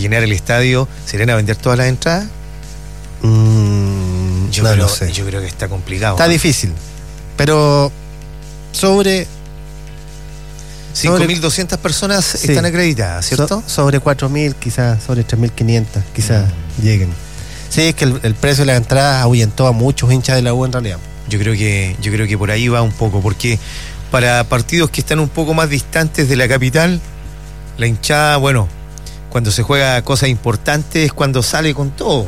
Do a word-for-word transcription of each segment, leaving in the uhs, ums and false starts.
llenar el estadio, ¿serían a vender todas las entradas? Mm, yo, no creo, lo sé. yo creo que está complicado. Está ¿no? difícil. Pero sobre... cinco mil doscientas personas sí. están acreditadas, ¿cierto? So, sobre cuatro mil, quizás, sobre tres mil quinientas, quizás mm. lleguen. Sí, es que el, el precio de las entradas ahuyentó a muchos hinchas de la U en realidad. Yo creo que, yo creo que por ahí va un poco, porque para partidos que están un poco más distantes de la capital, la hinchada, bueno, cuando se juega cosas importantes es cuando sale con todo.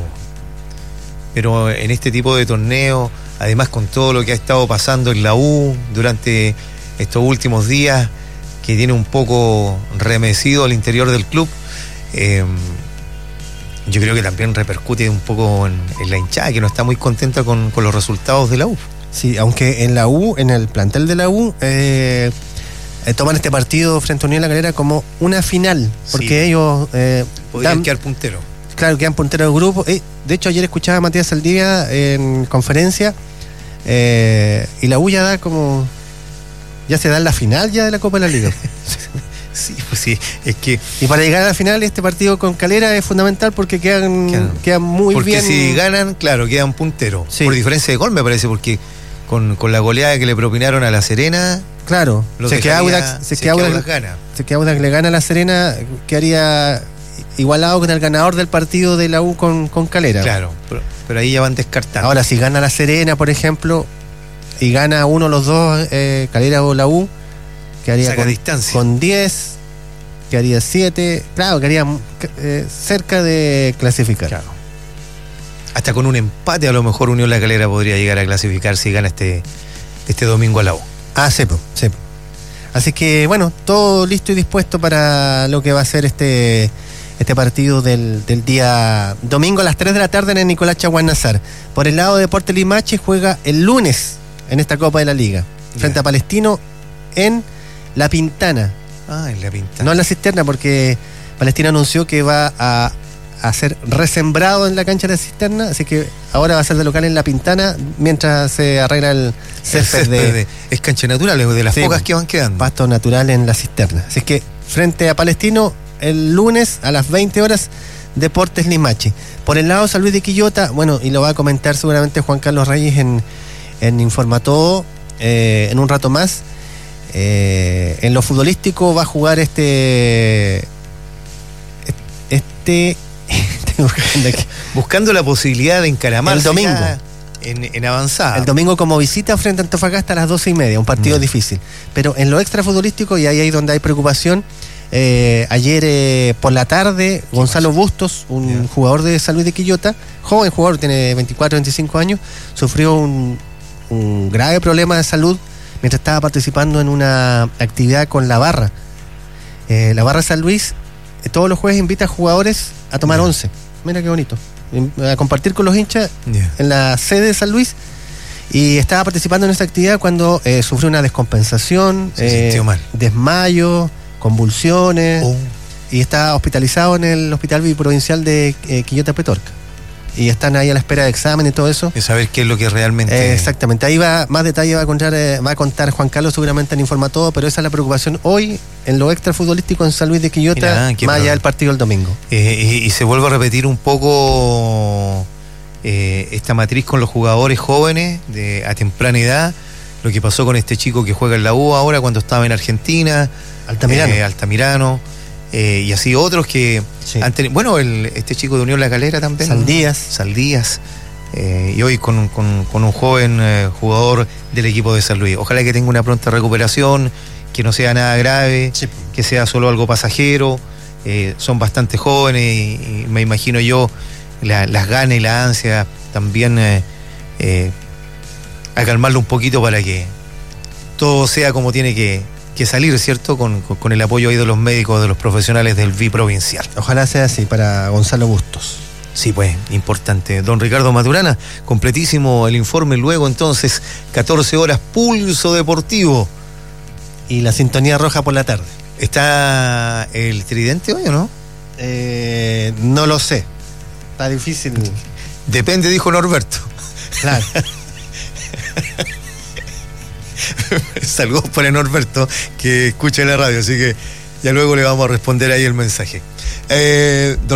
Pero en este tipo de torneos, además con todo lo que ha estado pasando en la U durante estos últimos días, que tiene un poco remecido al interior del club, eh, yo creo que también repercute un poco en, en la hinchada, que no está muy contenta con, con los resultados de la U. Sí, aunque en la U, en el plantel de la U, eh, eh, toman este partido frente a Unión La Calera como una final, porque sí. ellos... Eh, podrían dan, quedar puntero. Claro, quedan punteros del grupo. Eh, de hecho, ayer escuchaba a Matías Saldivia en conferencia, eh, y la U ya da como... ya se da en la final ya de la Copa de la Liga. Sí, pues sí, es que... Y para llegar a la final, este partido con Calera es fundamental porque quedan, claro. quedan muy porque bien... Porque si ganan, claro, quedan punteros. Sí. Por diferencia de gol, me parece, porque con, con la goleada que le propinaron a La Serena... Claro, se queda Audax, se queda Audax, gana. Se queda Audax, le gana a La Serena, quedaría igualado con el ganador del partido de la U con, con Calera. Claro, pero, pero ahí ya van descartando. Ahora, si gana La Serena, por ejemplo, y gana uno o los dos, eh, Calera o la U, quedaría Saca con, distancia. con diez, quedaría siete, claro, quedaría eh, cerca de clasificar. Claro. Hasta con un empate a lo mejor Unión La Calera podría llegar a clasificar si gana este, este domingo a la U. Ah, sepo, sepo. Así que bueno, todo listo y dispuesto para lo que va a ser este, este partido del, del día domingo a las tres de la tarde en el Nicolás Chaguán Nazar. Por el lado de Deportes Limache juega el lunes en esta Copa de la Liga, frente yeah. a Palestino en La Pintana. Ah, en La Pintana. No en La Cisterna, porque Palestino anunció que va a, a ser resembrado en la cancha de La Cisterna, así que ahora va a ser de local en La Pintana mientras se arregla el césped, el césped de, de... Es cancha natural, es de las sí, pocas que van quedando. Pasto natural en La Cisterna. Así que frente a Palestino el lunes a las veinte horas, Deportes Limache. Por el lado de San Luis de Quillota, bueno, y lo va a comentar seguramente Juan Carlos Reyes en, en Informatodo eh, en un rato más. Eh, en lo futbolístico va a jugar este este buscando la posibilidad de encaramarse el domingo en, en avanzada. El domingo como visita frente a Antofagasta a las doce y media, un partido mm. difícil. Pero en lo extra futbolístico, y ahí es donde hay preocupación, eh, ayer eh, por la tarde Gonzalo pasó? Bustos, un yeah. jugador de San Luis de Quillota, joven jugador, tiene veinticuatro, veinticinco años, sufrió un, un grave problema de salud mientras estaba participando en una actividad con la barra. Eh, la barra San Luis eh, todos los jueves invita a jugadores a tomar yeah. once. Mira qué bonito. A compartir con los hinchas yeah. en la sede de San Luis. Y estaba participando en esta actividad cuando eh, sufrió una descompensación, eh, desmayo, convulsiones, oh. y está hospitalizado en el Hospital Biprovincial de eh, Quillota Petorca. Y están ahí a la espera de examen y todo eso. De saber qué es lo que realmente... Eh, exactamente, ahí va, más detalle va a contar, eh, va a contar Juan Carlos seguramente en Informatodo, pero esa es la preocupación hoy en lo extra futbolístico en San Luis de Quillota, Mira, más allá del partido del domingo. Eh, y, y se vuelve a repetir un poco eh, esta matriz con los jugadores jóvenes de, a temprana edad, lo que pasó con este chico que juega en la U ahora cuando estaba en Argentina, Altamirano. Eh, Altamirano. Eh, y así otros que sí. han tenido, bueno, el, este chico de Unión La Calera también, Saldías Saldías eh, y hoy con, con, con un joven eh, jugador del equipo de San Luis. Ojalá que tenga una pronta recuperación, que no sea nada grave, sí. que sea solo algo pasajero. Eh, son bastante jóvenes y, y me imagino yo la, las ganas y la ansia también eh, eh, a calmarlo un poquito para que todo sea como tiene que que salir, ¿cierto? Con, con, con el apoyo ahí de los médicos, de los profesionales del Biprovincial. Ojalá sea así para Gonzalo Bustos. Sí, pues, importante. Don Ricardo Maturana, completísimo el informe. Luego, entonces, catorce horas, Pulso Deportivo. Y la sintonía roja por la tarde. ¿Está el tridente hoy o no? Eh, no lo sé. Está difícil. Depende, dijo Norberto. Claro. Saludos para Norberto, que escucha la radio, así que ya luego le vamos a responder ahí el mensaje. Eh, don